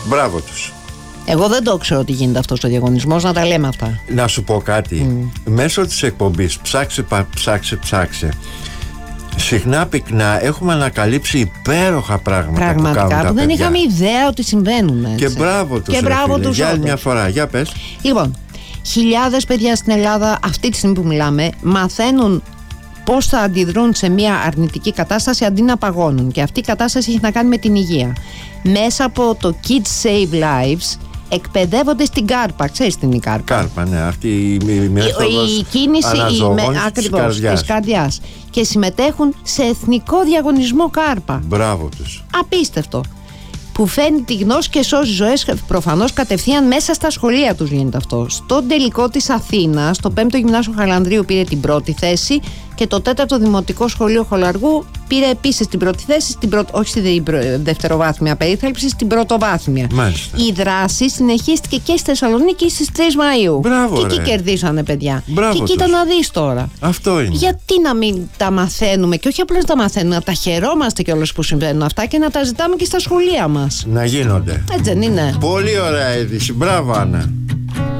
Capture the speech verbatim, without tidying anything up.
Μπράβο τους. Εγώ δεν το ξέρω ότι γίνεται αυτός ο διαγωνισμός, να τα λέμε αυτά. Να σου πω κάτι. Mm. Μέσω της εκπομπής ψάξε, ψάξε, ψάξε. Συχνά πυκνά έχουμε ανακαλύψει υπέροχα πράγματα. Πραγματικά που, κάνουν που τα δεν παιδιά. είχαμε ιδέα ότι συμβαίνουν. Έτσι. Και μπράβο τους. Και μπράβο τους. Για άλλη μια φορά, για πες. Λοιπόν, χιλιάδες παιδιά στην Ελλάδα αυτή τη στιγμή που μιλάμε μαθαίνουν πώς θα αντιδρούν σε μια αρνητική κατάσταση αντί να παγώνουν. Και αυτή η κατάσταση έχει να κάνει με την υγεία. Μέσα από το Kids Save Lives εκπαιδεύονται στην κάρπα. Ξέρεις τι είναι η κάρπα? Κάρπα, ναι. Αυτή η, η, η, η κίνηση της καρδιάς. καρδιάς. Και συμμετέχουν σε εθνικό διαγωνισμό κάρπα. Μπράβο τους. Απίστευτο. Που φέρνει τη γνώση και σώζει ζωές προφανώς κατευθείαν μέσα στα σχολεία τους γίνεται αυτό. Στον τελικό της Αθήνας, το πέμπτο Γυμνάσιο Χαλανδρίου πήρε την πρώτη θέση και το τέταρτο Δημοτικό Σχολείο Χολαργού πήρε επίσης την πρώτη θέση, στην πρώτη, όχι στη δευτεροβάθμια περίθαλψη, στην πρωτοβάθμια. Μάλιστα. Η δράση συνεχίστηκε και στη Θεσσαλονίκη στις τρεις Μαΐου. Μπράβο, και ρε. εκεί κερδίσανε παιδιά. Μπράβο και κοίτα τους. να δεις τώρα. Αυτό είναι. Γιατί να μην τα μαθαίνουμε, και όχι απλώς να τα μαθαίνουμε, να τα χαιρόμαστε κιόλας που συμβαίνουν αυτά και να τα ζητάμε και στα σχολεία μας. Να γίνονται. Έτσι δεν είναι? Πολύ ωραία είδηση. Μπράβο, Άννα.